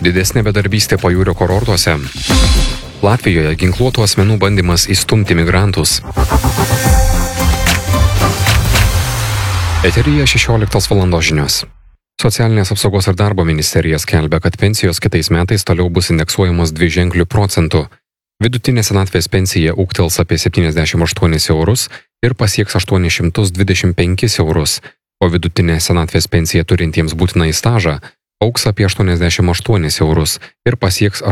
Didesnė bedarbystė pajūrio kurortuose. Latvijoje ginkluotų asmenų bandymas įstumti migrantus. Eteryje 16 valandos žinios. Socialinės apsaugos ir darbo ministerija skelbia, kad pensijos kitais metais toliau bus indeksuojamos dviženkliu procentu. Vidutinė senatvės pensija ūgtels apie 78 eurus ir pasieks 825 eurus, o vidutinė senatvės pensija turintiems būtinąjį stažą augs apie 88 eurus ir pasieks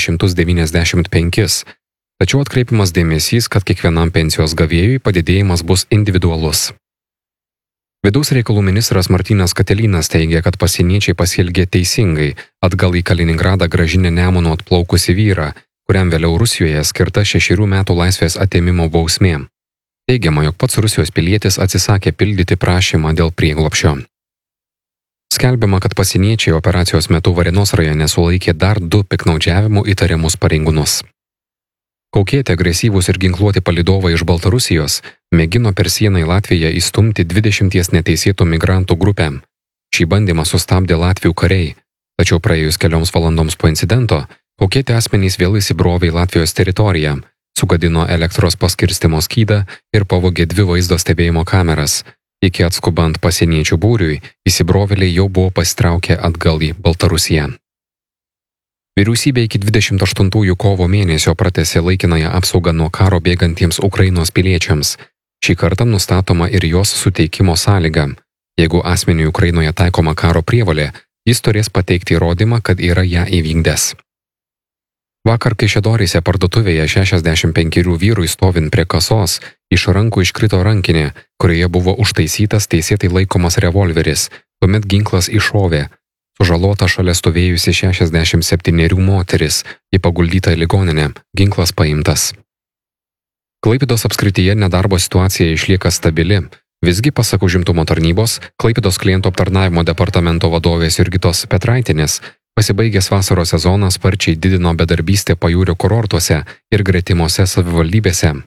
895. Tačiau atkreipiamas dėmesys, kad kiekvienam pensijos gavėjui padidėjimas bus individualus. Vidaus reikalų ministras Martynas Katelynas teigia, kad pasieniečiai pasielgė teisingai, atgal į Kaliningradą grąžinę Nemunu atplaukusį vyrą, kuriam vėliau Rusijoje skirta 6 metų laisvės atėmimo bausmė. Teigiama, jog pats Rusijos pilietis atsisakė pildyti prašymą dėl prieglobsčio. Skelbiama, kad pasieniečiai operacijos metu Varėnos rajone sulaikė dar 2 piktnaudžiavimų įtariamus pareigūnus. Kaukėti agresyvūs ir ginkluoti palydovai iš Baltarusijos mėgino per sieną į Latviją įstumti 20 neteisėtų migrantų grupę. Šį bandymą sustabdė Latvių kariai, tačiau praėjus kelioms valandoms po incidento, kaukėti asmenys vėl įsibrovė į Latvijos teritoriją, sugadino elektros paskirstymo skydą ir pavogė 2 vaizdo stebėjimo kameras. Iki atskubant pasieniečių būriui, įsibrovėliai jau buvo pasitraukę atgal į Baltarusiją. Vyriausybė iki 28 kovo mėnesio pratęsė laikinąją apsaugą nuo karo bėgantiems Ukrainos piliečiams. Šį kartą nustatoma ir jos suteikimo sąlyga. Jeigu asmeniui Ukrainoje taikoma karo prievolė, jis turės pateikti įrodymą, kad yra ją įvykdęs. Vakar Kaišiadoryse parduotuvėje 65 vyrui stovint prie kasos iš rankų iškrito rankinė, kurioje buvo užtaisytas teisėtai laikomas revolveris, tuomet ginklas iššovė. Sužalota šalia stovėjusi 67 moteris, ji paguldyta į ligoninę, ginklas paimtas. Klaipėdos apskrityje nedarbo situacija išlieka stabili. Visgi, pasak užimtumo tarnybos, Klaipėdos klientų aptarnavimo departamento vadovės Jurgitos Petraitienės, pasibaigęs vasaros sezonas sparčiai didino bedarbystę pajūrio kurortuose ir gretimose savivaldybėse.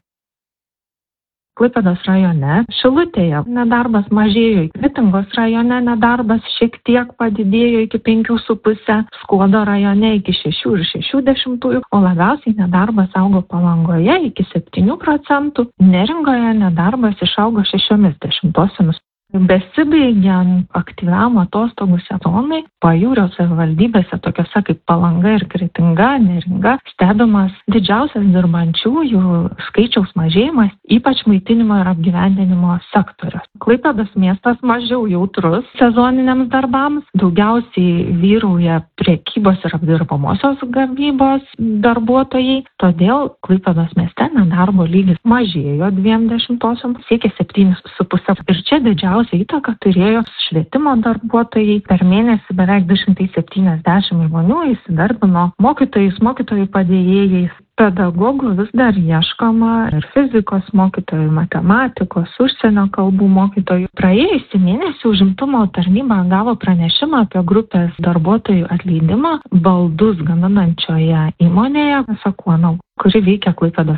Klaipėdos rajone, Šilutėje nedarbas mažėjo, Kretingos rajone nedarbas šiek tiek padidėjo iki 5,5, Skuodo rajone iki 6,6, o labiausiai nedarbas augo Palangoje iki 7%, Neringoje nedarbas išaugo 0,6%. Besibaigiant aktyviam atostogų sezonui, pajūrio savivaldybėse tokiose kaip Palanga ir Kretinga, Neringa, stebimas didžiausias dirbančiųjų skaičiaus mažėjimas, ypač maitinimo ir apgyvendinimo sektorius. Klaipėdos miestas mažiau jautrus sezoniniams darbams, daugiausiai vyrauja prekybos ir apdirbamosios gamybos darbuotojai, todėl Klaipėdos mieste nedarbo lygis mažėjo 0,2, siekia 7,5. Ir čia didžiausia įtaka turėjo švietimo darbuotojai. Per mėnesį beveik 270 žmonių įsidarbino mokytojais, mokytojų padėjėjais. Pedagogų vis dar ieškoma ir fizikos mokytojų, matematikos, užsienio kalbų mokytojų. Praėjusį mėnesį užimtumo tarnyba gavo pranešimą apie grupės darbuotojų atleidimą baldus gaminančioje įmonėje Sakuonau, kuri veikia Klaipėdos